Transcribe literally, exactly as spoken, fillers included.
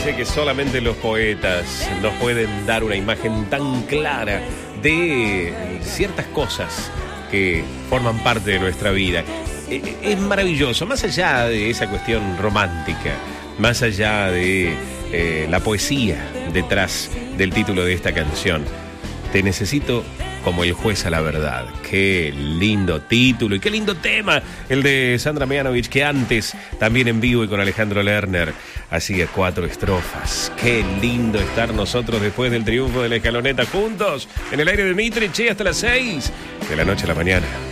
parece que solamente los poetas nos pueden dar una imagen tan clara de ciertas cosas que forman parte de nuestra vida. Es maravilloso, más allá de esa cuestión romántica, más allá de eh, la poesía detrás del título de esta canción. Te necesito como el juez a la verdad. Qué lindo título y qué lindo tema el de Sandra Mianovich, que antes también en vivo y con Alejandro Lerner hacía cuatro estrofas. Qué lindo estar nosotros después del triunfo de la Escaloneta juntos en el aire de Mitre, che, hasta las seis de la noche a la mañana.